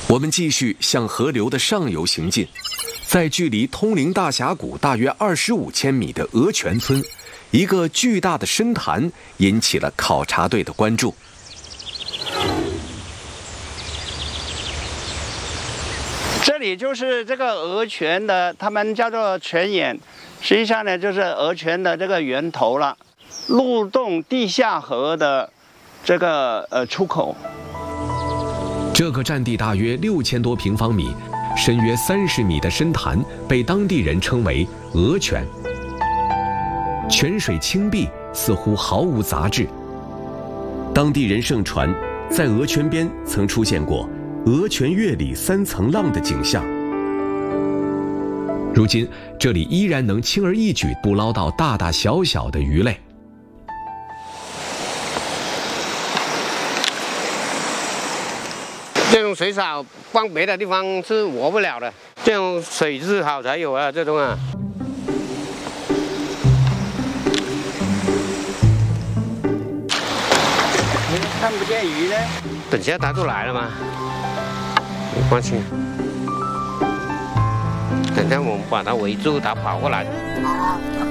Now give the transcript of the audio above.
我们继续向河流的上游行进，在距离通陵大峡谷大约25千米的鹅泉村，一个巨大的深潭引起了考察队的关注。 这里就是这个鹅泉的，他们叫做泉眼，实际上呢就是鹅泉的这个源头了，鹿洞地下河的这个出口。 这个占地大约6000多平方米、深约30米的深潭，被当地人称为鹅泉。泉水清碧，似乎毫无杂质。当地人盛传，在鹅泉边曾出现过鹅泉月里3层浪的景象。如今，这里依然能轻而易举捕捞到大大小小的鱼类。 这种水草放别的地方是活不了的，这种水质好才有啊，这种啊。 看不见鱼呢？ 等下它就来了嘛，没关系。等下我们把它围住，它跑过来。